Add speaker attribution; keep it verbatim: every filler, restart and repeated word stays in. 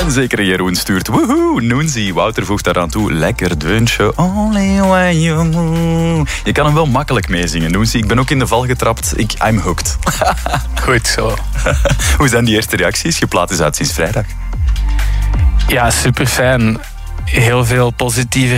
Speaker 1: En zeker Jeroen stuurt, woehoe, Noenzi. Wouter voegt daaraan toe, lekker deuntje. Only when you move. Je kan hem wel makkelijk meezingen, Noenzi. Ik ben ook in de val getrapt. Ik, I'm hooked.
Speaker 2: Goed zo.
Speaker 1: Hoe zijn die eerste reacties? Je plaat is uit sinds vrijdag.
Speaker 2: Ja, super fijn. Heel veel positieve